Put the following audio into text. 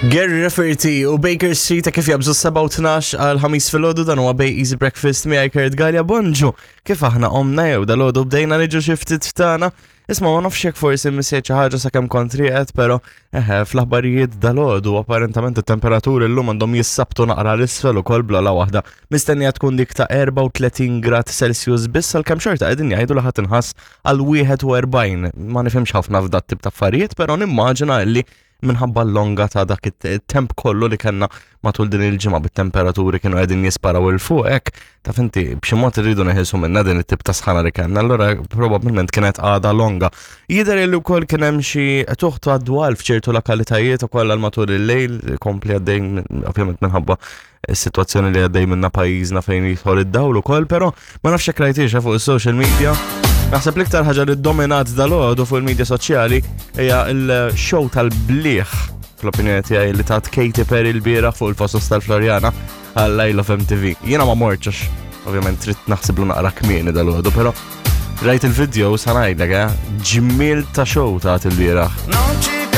Gary Rafferty u Baker Street kif jabżu 7-12 għal ħamis fil-ħodu dan huwa bej Easy Breakfast miegħi Kurt Gallia Bonġu. Kif aħna omna jew dal-ħodu bdejna niġu xi ftit ftana. Isma' ma nafx jekk forsi missejt xi ħaġa sakemm kont riqet, però fl-aħbarijiet dal-ħodu apparentement it-temperaturi llum għandhom jissabtu naqra l-isfel ukoll bla waħda. Mistennija tkun dik ta' 34 grad Celsius biss għalkemm xorta qegħdin jgħidu li ħadd inħass għal 41. Ma nifhimx ħafna f'dat tip ta' affarijiet, però nimmaġina li minħabba l-longa ta' dak it-temp kollu li kellna matul din il-ġimgħa bit-temperaturi kienu qegħdin jisparaw il fuq hekk, taf inti b'xi mod irridu neħilsu minna din it-tip ta' sħana li kellna, allura probabbilment kienet għada longa. Jidher li wkoll kien hemm xi tuħtu għad-dwal f'ċertu lokalitajiet ukoll għal matul il-lejl, kompli għaddej ovvjament minħabba is-sitwazzjoni li għaddej minna pajjiżna fejn jidħol id-dawl ukoll, però ma nafx hekk rajtiex fuq is-social media. Naħseb l-iktar ħaġa li dominat dal-għodu fuq il-medja soċjali hija l-show tal-bliħ fl-opinjoni tiegħi li tat Katy Perry l-bieraħ fuq il-fosos tal-Florjana għal Live of MTV. Jiena ma morċax, ovvjament trid naħsiblu naqra kmieni dal-għodu, però rajt il-video sa ngħidlek ġmiel ta' show tat il-bieraħ.